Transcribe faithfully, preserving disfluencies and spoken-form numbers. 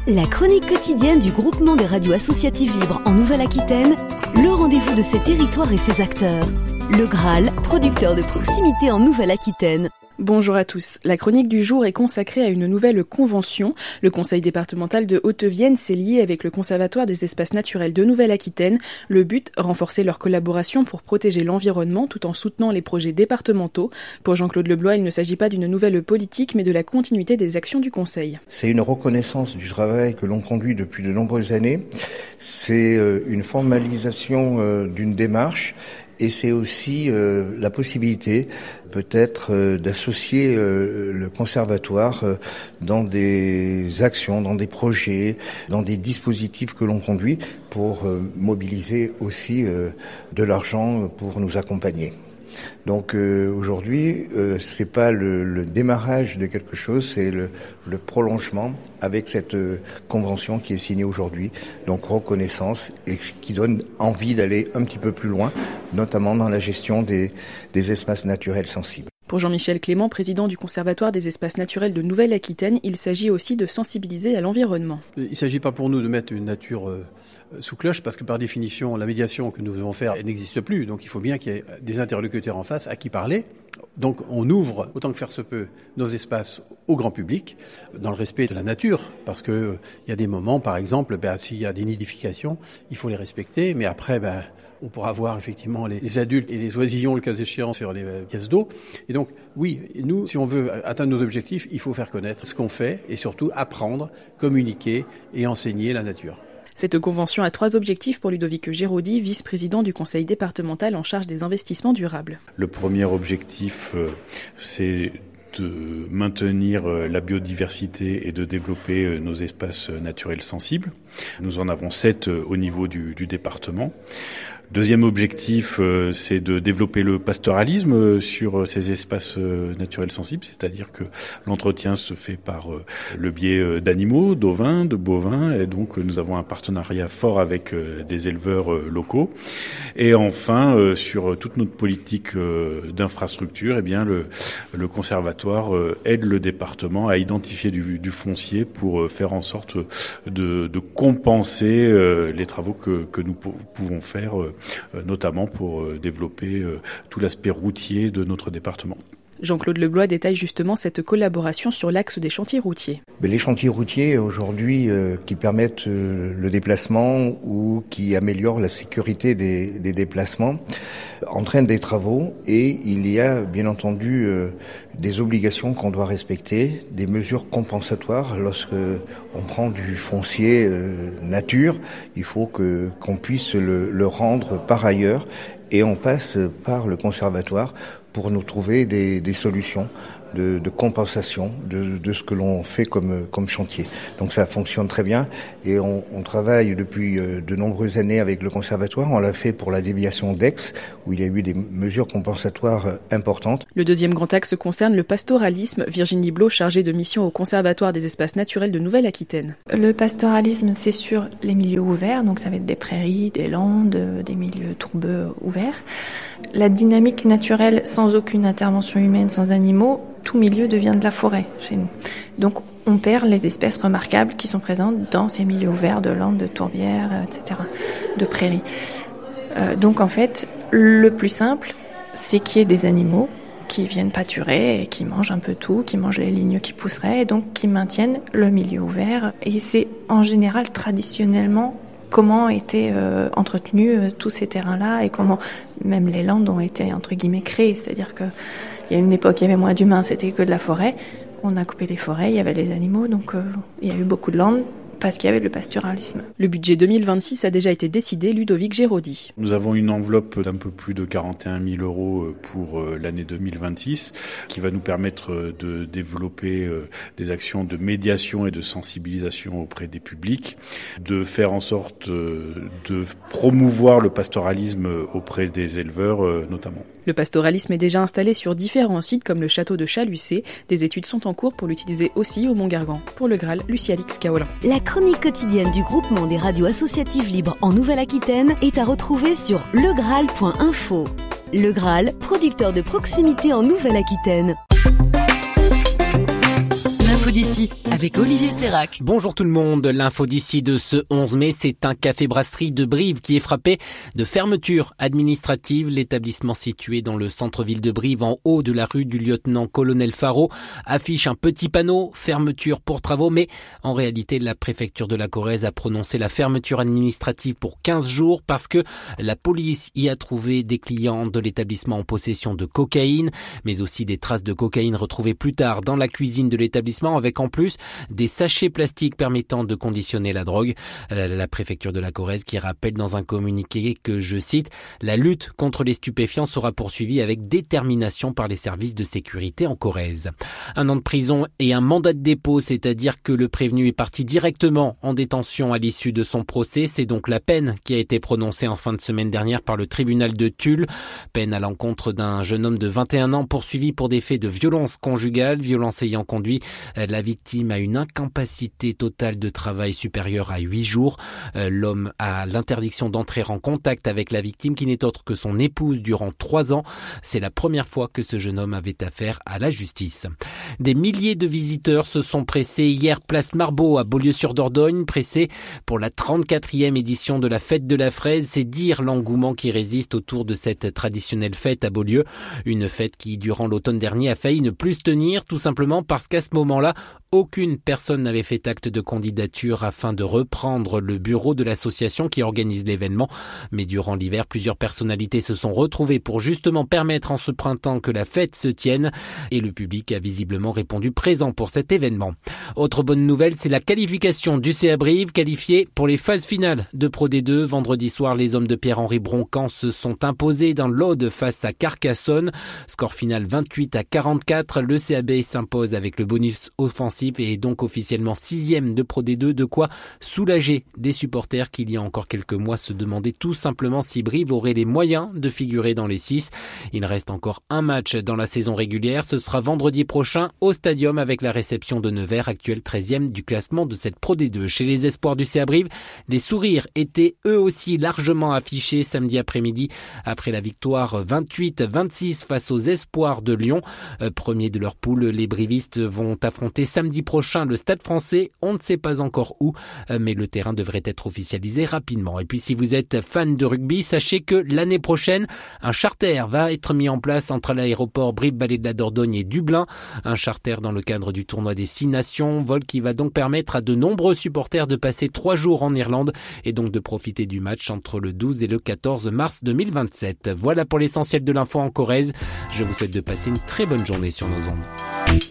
La chronique quotidienne du groupement des radios associatives libres en Nouvelle-Aquitaine, le rendez-vous de ses territoires et ses acteurs. Le Graal, producteur de proximité en Nouvelle-Aquitaine. Bonjour à tous. La chronique du jour est consacrée à une nouvelle convention. Le conseil départemental de Haute-Vienne s'est lié avec le Conservatoire des espaces naturels de Nouvelle-Aquitaine. Le but, renforcer leur collaboration pour protéger l'environnement tout en soutenant les projets départementaux. Pour Jean-Claude Leblois, il ne s'agit pas d'une nouvelle politique, mais de la continuité des actions du conseil. C'est une reconnaissance du travail que l'on conduit depuis de nombreuses années. C'est une formalisation d'une démarche. Et c'est aussi euh, la possibilité peut-être euh, d'associer euh, le conservatoire euh, dans des actions, dans des projets, dans des dispositifs que l'on conduit pour euh, mobiliser aussi euh, de l'argent pour nous accompagner. Donc euh, aujourd'hui, euh, c'est pas le, le démarrage de quelque chose, c'est le, le prolongement avec cette euh, convention qui est signée aujourd'hui. Donc reconnaissance et qui donne envie d'aller un petit peu plus loin, notamment dans la gestion des, des espaces naturels sensibles. Pour Jean-Michel Clément, président du Conservatoire des espaces naturels de Nouvelle-Aquitaine, il s'agit aussi de sensibiliser à l'environnement. Il ne s'agit pas pour nous de mettre une nature euh, sous cloche, parce que par définition, la médiation que nous devons faire elle n'existe plus. Donc il faut bien qu'il y ait des interlocuteurs en face à qui parler. Donc on ouvre, autant que faire se peut, nos espaces au grand public, dans le respect de la nature, parce que euh, il y a des moments, par exemple, ben, s'il y a des nidifications, il faut les respecter, mais après... ben on pourra voir effectivement les, les adultes et les oisillons, le cas échéant, sur les euh, pièces d'eau. Et donc, oui, nous, si on veut atteindre nos objectifs, il faut faire connaître ce qu'on fait et surtout apprendre, communiquer et enseigner la nature. Cette convention a trois objectifs pour Ludovic Géraudy, vice-président du conseil départemental en charge des investissements durables. Le premier objectif, euh, c'est de maintenir la biodiversité et de développer nos espaces naturels sensibles. Nous en avons sept au niveau du, du département. Deuxième objectif, euh, c'est de développer le pastoralisme sur ces espaces euh, naturels sensibles, c'est-à-dire que l'entretien se fait par euh, le biais euh, d'animaux, d'ovins, de bovins, et donc euh, nous avons un partenariat fort avec euh, des éleveurs euh, locaux. Et enfin, euh, sur toute notre politique euh, d'infrastructure, eh bien le, le conservatoire euh, aide le département à identifier du, du foncier pour euh, faire en sorte de, de compenser euh, les travaux que, que nous pou- pouvons faire. Euh, notamment pour développer tout l'aspect routier de notre département. Jean-Claude Leblois détaille justement cette collaboration sur l'axe des chantiers routiers. Les chantiers routiers aujourd'hui euh, qui permettent euh, le déplacement ou qui améliorent la sécurité des, des déplacements entraînent des travaux et il y a bien entendu euh, des obligations qu'on doit respecter, des mesures compensatoires. Lorsque on prend du foncier euh, nature, il faut que qu'on puisse le, le rendre par ailleurs et on passe par le conservatoire pour nous trouver des, des solutions de, de compensation de, de ce que l'on fait comme, comme chantier. Donc ça fonctionne très bien et on, on travaille depuis de nombreuses années avec le conservatoire. On l'a fait pour la déviation d'Aix où il y a eu des mesures compensatoires importantes. Le deuxième grand axe concerne le pastoralisme. Virginie Blot, chargée de mission au Conservatoire des espaces naturels de Nouvelle-Aquitaine. Le pastoralisme, c'est sur les milieux ouverts, donc ça va être des prairies, des landes, des milieux tourbeux ouverts. La dynamique naturelle sans aucune intervention humaine, sans animaux, tout milieu devient de la forêt chez nous. Donc on perd les espèces remarquables qui sont présentes dans ces milieux ouverts de landes, de tourbières, et cetera, de prairies. Euh, donc en fait, le plus simple, c'est qu'il y ait des animaux qui viennent pâturer et qui mangent un peu tout, qui mangent les lignes qui pousseraient et donc qui maintiennent le milieu ouvert. Et c'est en général traditionnellement comment étaient euh, entretenus euh, tous ces terrains-là et comment même les landes ont été entre guillemets créées. C'est-à-dire que il y a une époque, il y avait moins d'humains, c'était que de la forêt. On a coupé les forêts, il y avait les animaux, donc euh, il y a eu beaucoup de landes parce qu'il y avait le pastoralisme. Le budget deux mille vingt-six a déjà été décidé, Ludovic Géraudy. Nous avons une enveloppe d'un peu plus de quarante et un mille euros pour l'année deux mille vingt-six qui va nous permettre de développer des actions de médiation et de sensibilisation auprès des publics, de faire en sorte de promouvoir le pastoralisme auprès des éleveurs notamment. Le pastoralisme est déjà installé sur différents sites comme le château de Chalucé. Des études sont en cours pour l'utiliser aussi au Mont-Gargan. Pour le Graal, Lucie Alix Kaolin. La chronique quotidienne du groupement des radios associatives libres en Nouvelle-Aquitaine est à retrouver sur le graal point info. Le Graal, producteur de proximité en Nouvelle-Aquitaine. L'info d'ici, avec Olivier Sérac. Bonjour tout le monde, l'info d'ici de ce onze mai, c'est un café-brasserie de Brive qui est frappé de fermeture administrative. L'établissement situé dans le centre-ville de Brive, en haut de la rue du lieutenant-colonel Faro, affiche un petit panneau « Fermeture pour travaux », mais en réalité, la préfecture de la Corrèze a prononcé la fermeture administrative pour quinze jours parce que la police y a trouvé des clients de l'établissement en possession de cocaïne, mais aussi des traces de cocaïne retrouvées plus tard dans la cuisine de l'établissement, avec en plus des sachets plastiques permettant de conditionner la drogue. La préfecture de la Corrèze qui rappelle dans un communiqué que, je cite, « La lutte contre les stupéfiants sera poursuivie avec détermination par les services de sécurité en Corrèze ». Un an de prison et un mandat de dépôt, c'est-à-dire que le prévenu est parti directement en détention à l'issue de son procès. C'est donc la peine qui a été prononcée en fin de semaine dernière par le tribunal de Tulle. Peine à l'encontre d'un jeune homme de vingt et un ans poursuivi pour des faits de violence conjugale, violence ayant conduit la victime à une incapacité totale de travail supérieure à huit jours. L'homme a l'interdiction d'entrer en contact avec la victime qui n'est autre que son épouse durant trois ans. C'est la première fois que ce jeune homme avait affaire à la justice. Des milliers de visiteurs se sont pressés hier place Marbeau à Beaulieu-sur-Dordogne, pressés pour la trente-quatrième édition de la fête de la fraise. C'est dire l'engouement qui résiste autour de cette traditionnelle fête à Beaulieu. Une fête qui, durant l'automne dernier, a failli ne plus se tenir, tout simplement parce qu'à ce moment-là, aucune personne n'avait fait acte de candidature afin de reprendre le bureau de l'association qui organise l'événement. Mais durant l'hiver, plusieurs personnalités se sont retrouvées pour justement permettre en ce printemps que la fête se tienne. Et le public a visiblement répondu présent pour cet événement. Autre bonne nouvelle, c'est la qualification du C A Brive, qualifié pour les phases finales de Pro D deux. Vendredi soir, les hommes de Pierre-Henri Broncan se sont imposés dans l'Aude face à Carcassonne. Score final vingt-huit à quarante-quatre. Le C A B s'impose avec le bonus offensif et est donc officiellement sixième de Pro D deux, de quoi soulager des supporters qui il y a encore quelques mois se demandaient tout simplement si Brive aurait les moyens de figurer dans les six. Il reste encore un match dans la saison régulière, ce sera vendredi prochain au Stadium avec la réception de Nevers, actuel treizième du classement de cette Pro D deux. Chez les espoirs du C A Brive, les sourires étaient eux aussi largement affichés samedi après-midi après la victoire vingt-huit à vingt-six face aux espoirs de Lyon. Premier de leur poule, les brivistes vont affronter samedi prochain le Stade Français, on ne sait pas encore où, mais le terrain devrait être officialisé rapidement. Et puis si vous êtes fan de rugby, sachez que l'année prochaine, un charter va être mis en place entre l'aéroport Brive-Vallée de la Dordogne et Dublin, un charter dans le cadre du tournoi des Six Nations, vol qui va donc permettre à de nombreux supporters de passer trois jours en Irlande et donc de profiter du match entre le douze et le quatorze mars deux mille vingt-sept. Voilà pour l'essentiel de l'info en Corrèze. Je vous souhaite de passer une très bonne journée sur nos ondes.